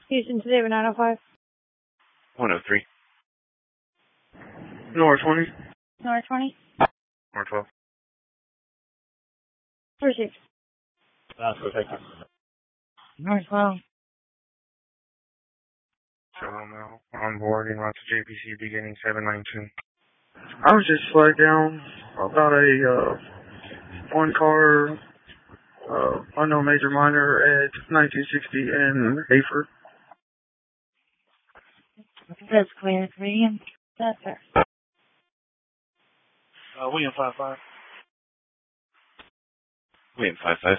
Houston today with 905. 103. North 20. North 20. North 12. Received. Thank you. North 12. So I'm now on board en route to JPC beginning 792. I was just flagged down about a one car unknown major minor at 1960 in Hayford. That's clear. 3 and that's fair. William 55. William 55.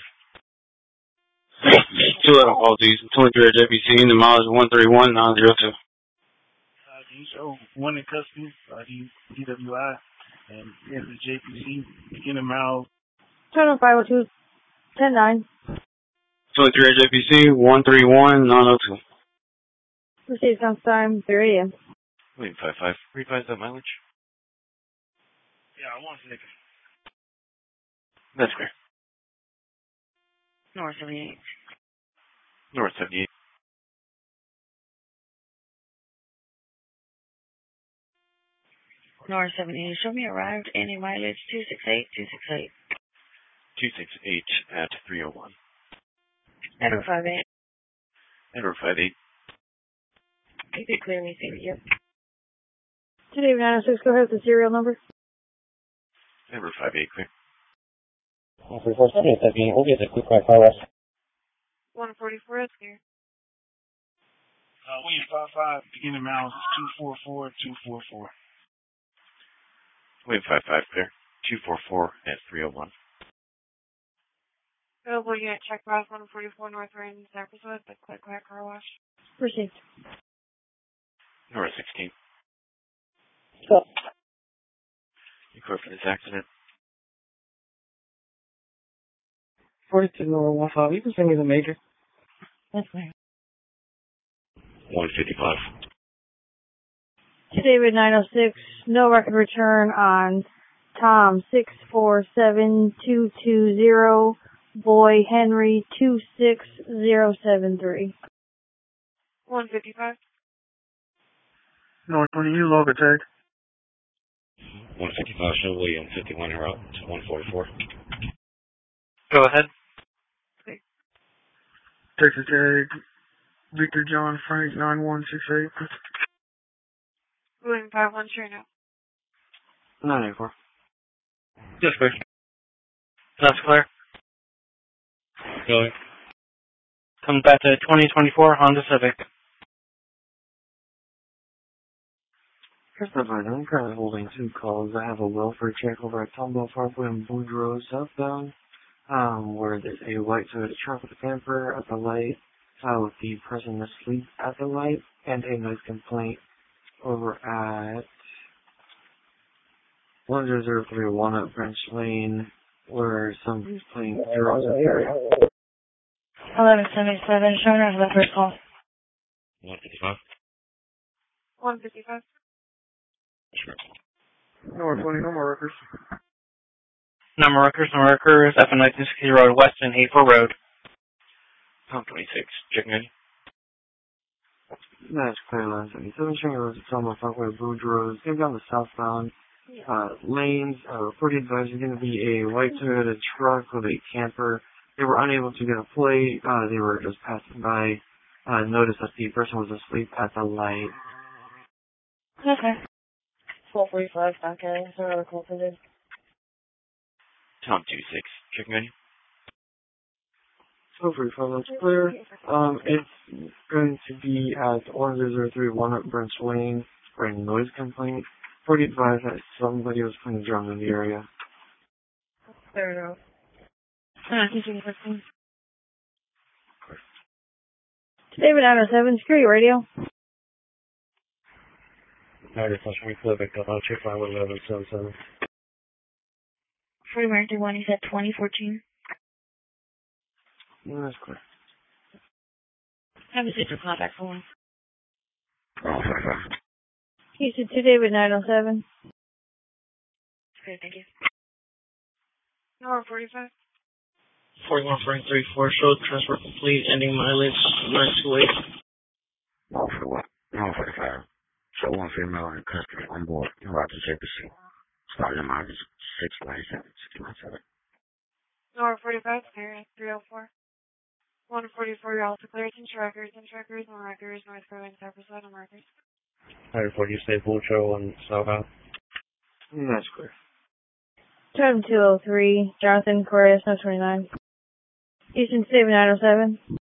211 apologies. 23 at JPC, the mileage 131902. Do you show one in custody, DWI, and in the JPC, beginning mile? Total 502. 10-9. 23 at JPC, 131902. Received on time 3 a.m. William 55. Revise that mileage. Yeah, 1 second. That's clear. North 78. North 78. North 78. Show me arrived. Any mileage 268. 268. 268 at 301. Edward 58. Edward 58. You could clear me, thank you. Today with 906, go ahead with the serial number. Edward 58 clear. 144, we'll get a quick car wash. 144, that's clear. William 55, beginning mile 244, 244. William 55 clear. 244 at 301. Available unit check route 144 North Rand, Sarkiswood, the quick car wash. Received. North 16. Cool. You clear for this accident. 42 North 15, you can send me the major. That's clear. 155. Today with 906, no record return on Tom 647220, Boy Henry 26073. 155. North 20, you log a tag. 155 show William 51 route to 144. Go ahead. Texas tag, Victor John Frank 9168. William 51, sure now. 984. Yes, clear. That's clear. Going. Comes back to 2024 Honda Civic. First of all, I'm currently holding 2 calls. I have a welfare check over at Tomball Parkway and Boudreaux southbound, where there's a white Toyota truck with a camper at the light, with the person asleep at the light, and a noise complaint over at 10031 at Branch Lane, where somebody's playing drugs at the area. 1177, showing us the first call. 155. 155. Sure. North 20, no more records. No more Rutgers, up in 1960 Road West and April Road. Tom 26. Checking in. That's clear, line 77, showing us at Tomball Parkway, Boudreaux, going down the southbound lanes. Reported advice is going to be a white Toyota truck with a camper. They were unable to get a plate. They were just passing by. Noticed that the person was asleep at the light. Okay. 1245, okay. So another call for this. Tom 26. Checking in. So free phone, that's clear. It's going to be at 10031 at Branch Lane for a noise complaint. 45 that somebody was playing drums in the area. Fair enough. Teaching question. David 907, security radio. 90+, we flip it, I'll check 51177. Free American 1, he said 2014. Yeah, that's clear. Have a sister contact for one. Oh, 55. Houston 2 David 907. Okay, thank you. No, 45. 41 Frank 34 showed transfer complete, ending mileage 928. female in custody on board in Route to JPC. Starting mileage 697, 697. Nor 45, clear 304. 144, you're also clear. Trackers, markers, North Carolina, Cypress, markers. 140, stay full trail and southbound. That's clear. Turn 203, Jonathan Correa, Snow 29. Houston State 907.